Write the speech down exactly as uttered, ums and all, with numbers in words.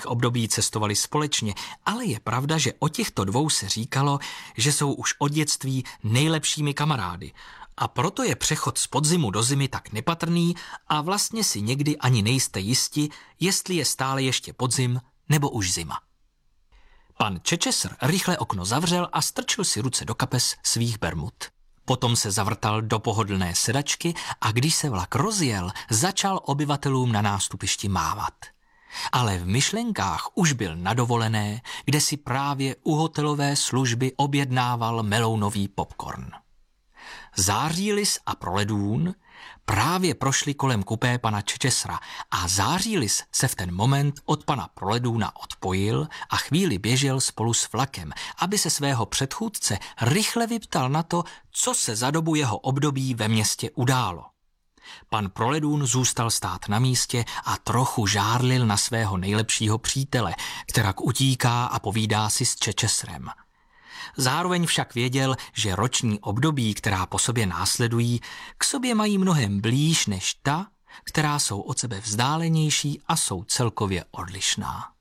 období cestovali společně, ale je pravda, že o těchto dvou se říkalo, že jsou už od dětství nejlepšími kamarády. A proto je přechod z podzimu do zimy tak nepatrný a vlastně si někdy ani nejste jisti, jestli je stále ještě podzim nebo už zima. Pan Chichester rychle okno zavřel a strčil si ruce do kapes svých bermud. Potom se zavrtal do pohodlné sedačky a když se vlak rozjel, začal obyvatelům na nástupišti mávat. Ale v myšlenkách už byl na dovolené, kde si právě u hotelové služby objednával melounový popcorn. Zářílis a Proledůn právě prošli kolem kupé pana Chichestera a Zářílis se v ten moment od pana Proledůna odpojil a chvíli běžel spolu s vlakem, aby se svého předchůdce rychle vyptal na to, co se za dobu jeho období ve městě událo. Pan Proledůn zůstal stát na místě a trochu žárlil na svého nejlepšího přítele, kterak utíká a povídá si s Chichesterem. Zároveň však věděl, že roční období, která po sobě následují, k sobě mají mnohem blíž než ta, která jsou od sebe vzdálenější a jsou celkově odlišná.